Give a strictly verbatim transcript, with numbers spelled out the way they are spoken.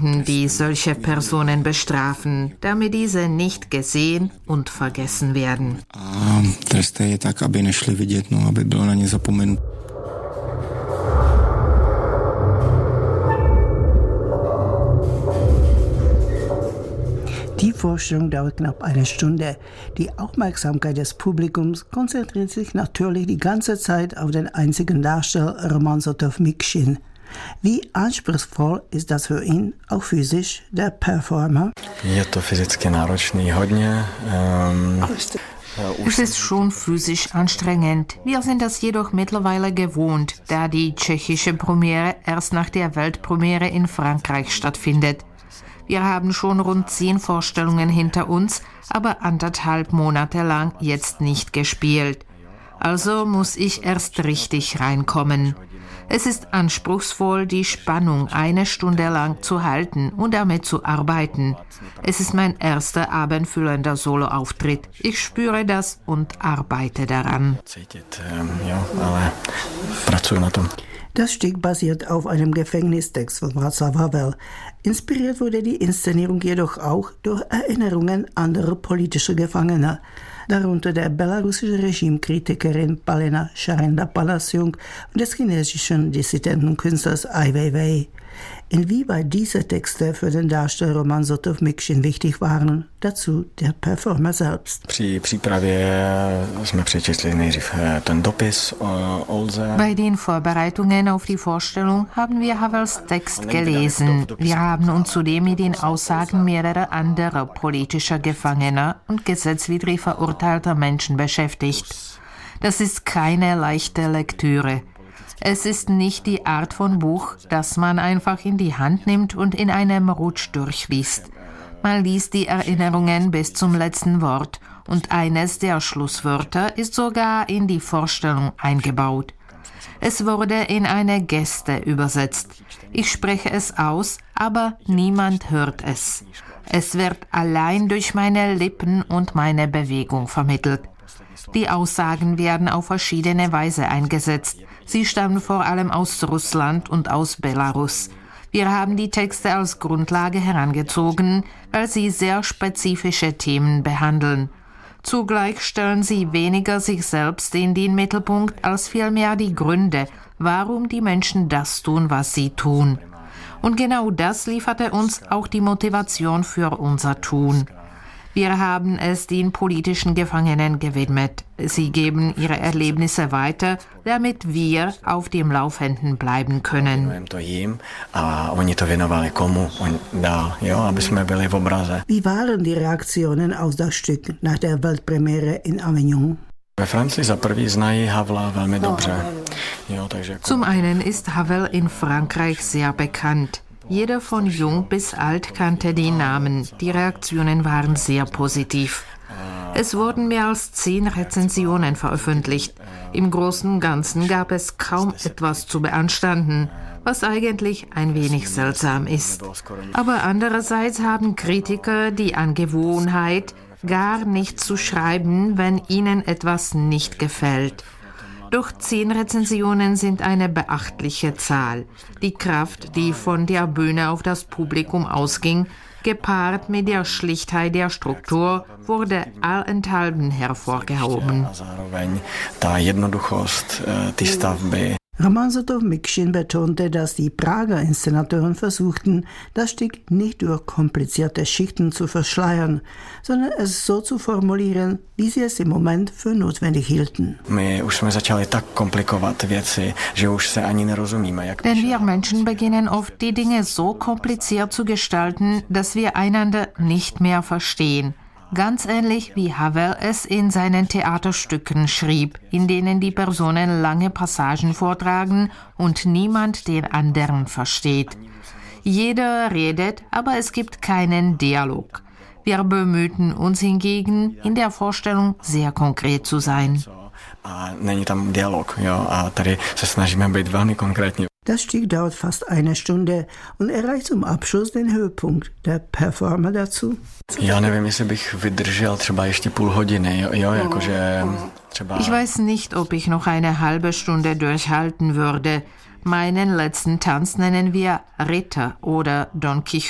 finden, die solche Personen bestrafen, damit diese nicht gesehen und vergessen werden. A tresté je tak, aby nešli vidět, no, aby bylo na ně zapomenuto. Die Vorstellung dauert knapp eine Stunde. Die Aufmerksamkeit des Publikums konzentriert sich natürlich die ganze Zeit auf den einzigen Darsteller Roman Sotow-Miksin. Wie anspruchsvoll ist das für ihn, auch physisch, der Performer? Je to fyzicky náročný, hodně. Um Es ist schon physisch anstrengend. Wir sind das jedoch mittlerweile gewohnt, da die tschechische Premiere erst nach der Weltpremiere in Frankreich stattfindet. Wir haben schon rund zehn Vorstellungen hinter uns, aber anderthalb Monate lang jetzt nicht gespielt. Also muss ich erst richtig reinkommen. Es ist anspruchsvoll, die Spannung eine Stunde lang zu halten und damit zu arbeiten. Es ist mein erster abendfüllender Soloauftritt. Ich spüre das und arbeite daran. Das Stück basiert auf einem Gefängnistext von Václav Havel. Inspiriert wurde die Inszenierung jedoch auch durch Erinnerungen anderer politischer Gefangener, darunter der belarussischen Regimekritikerin Palena Šarenda-Palaciuk und des chinesischen Dissidentenkünstlers Ai Weiwei. Inwieweit diese Texte für den Darsteller Roman Sotow-Miksin wichtig waren, dazu der Performer selbst. Při přípravě jsme přečetli nejdřív ten dopis Olze. Bei den Vorbereitungen auf die Vorstellung haben wir Havels Text gelesen. Wir haben uns zudem mit den Aussagen mehrerer anderer politischer Gefangener und gesetzwidrig verurteilter Menschen beschäftigt. Das ist keine leichte Lektüre. Es ist nicht die Art von Buch, das man einfach in die Hand nimmt und in einem Rutsch durchliest. Man liest die Erinnerungen bis zum letzten Wort und eines der Schlusswörter ist sogar in die Vorstellung eingebaut. Es wurde in eine Geste übersetzt. Ich spreche es aus, aber niemand hört es. Es wird allein durch meine Lippen und meine Bewegung vermittelt. Die Aussagen werden auf verschiedene Weise eingesetzt. Sie stammen vor allem aus Russland und aus Belarus. Wir haben die Texte als Grundlage herangezogen, weil sie sehr spezifische Themen behandeln. Zugleich stellen sie weniger sich selbst in den Mittelpunkt, als vielmehr die Gründe, warum die Menschen das tun, was sie tun. Und genau das lieferte uns auch die Motivation für unser Tun. Wir haben es den politischen Gefangenen gewidmet. Sie geben ihre Erlebnisse weiter, damit wir auf dem Laufenden bleiben können. Wie waren die Reaktionen auf das Stück nach der Weltpremiere in Avignon? Zum einen ist Havel in Frankreich sehr bekannt. Jeder von jung bis alt kannte den Namen. Die Reaktionen waren sehr positiv. Es wurden mehr als zehn Rezensionen veröffentlicht. Im Großen und Ganzen gab es kaum etwas zu beanstanden, was eigentlich ein wenig seltsam ist. Aber andererseits haben Kritiker die Angewohnheit, gar nicht zu schreiben, wenn ihnen etwas nicht gefällt. Doch zehn Rezensionen sind eine beachtliche Zahl. Die Kraft, die von der Bühne auf das Publikum ausging, gepaart mit der Schlichtheit der Struktur, wurde allenthalben hervorgehoben. Roman Sotow-Miksin betonte, dass die Prager Inszenatoren versuchten, das Stück nicht durch komplizierte Schichten zu verschleiern, sondern es so zu formulieren, wie sie es im Moment für notwendig hielten. Denn wir Menschen beginnen oft, die Dinge so kompliziert zu gestalten, dass wir einander nicht mehr verstehen. Ganz ähnlich wie Havel es in seinen Theaterstücken schrieb, in denen die Personen lange Passagen vortragen und niemand den anderen versteht. Jeder redet, aber es gibt keinen Dialog. Wir bemühten uns hingegen, in der Vorstellung sehr konkret zu sein. Das Stück dauert fast eine Stunde und erreicht zum Abschluss den Höhepunkt. Der Performer dazu? Já nevím, jestli bych vydržel třeba ještě půl hodiny, jo, jo, jakože třeba... Ich weiß nicht, ob ich noch eine halbe Stunde durchhalten würde. Meinen letzten Tanz nennen wir Ritter oder Don Quixote.